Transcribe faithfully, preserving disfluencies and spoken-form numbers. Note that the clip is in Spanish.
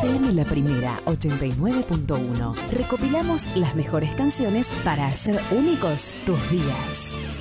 F M La Primera ochenta y nueve punto uno. Recopilamos las mejores canciones para hacer únicos tus días.